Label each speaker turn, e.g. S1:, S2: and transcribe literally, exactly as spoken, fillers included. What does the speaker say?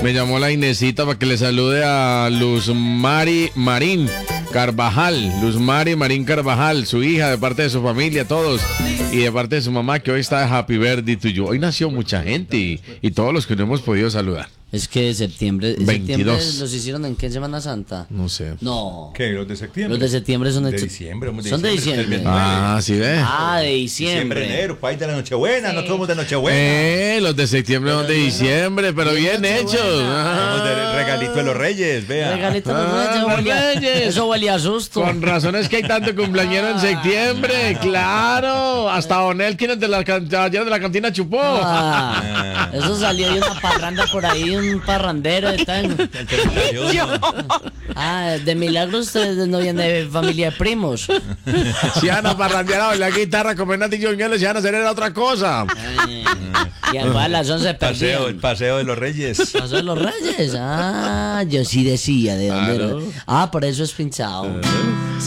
S1: Me llamó la Inesita para que le salude a Luz Mari Marín Carvajal, Luz Mari Marín Carvajal, su hija, de parte de su familia, todos, y de parte de su mamá, que hoy está de Happy Birthday to you. Hoy nació mucha gente y, y todos los que no hemos podido saludar.
S2: Es que de septiembre, de
S1: veintidós.
S2: septiembre los hicieron en qué Semana Santa.
S1: No sé.
S2: No.
S3: ¿Qué? ¿Los de septiembre?
S2: Los de septiembre son de,
S3: de diciembre. De
S2: son de diciembre.
S1: Ah, sí ve.
S2: Ah, de
S3: Diciembre,
S2: diciembre.
S3: enero, país de la Nochebuena, sí. No somos de Nochebuena.
S1: Eh, los de septiembre son de diciembre, pero bien hechos.
S3: Somos de regalito de los Reyes, vea.
S2: Regalito de los Reyes,
S1: Ah,
S2: huele a-
S1: Reyes.
S2: eso huele a susto.
S1: Con razón es que hay tanto cumpleañero en septiembre, claro. Hasta Don Elkin de la, can- ayer de la cantina chupó.
S2: Ah, eso salió de una parranda por ahí, un parrandero de tan... Ah, de milagro ustedes no vienen de familia de primos.
S1: Si van a parrandear a bailar guitarra, comer natillos ñoles, si van a hacer era otra cosa.
S2: Ay, y al a las once
S3: Paseo, el
S2: perdían.
S3: paseo de los Reyes.
S2: Pasó de los Reyes. Ah, yo sí decía de dónde
S1: Claro.
S2: era. Ah, por eso es pinchado.